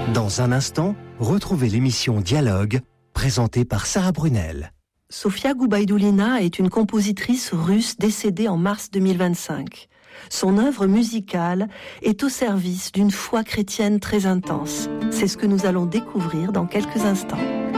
Dans un instant, retrouvez l'émission Dialogue, présentée par Sarah Brunel. Sofia Goubaïdoulina est une compositrice russe décédée en mars 2025. Son œuvre musicale est au service d'une foi chrétienne très intense. C'est ce que nous allons découvrir dans quelques instants.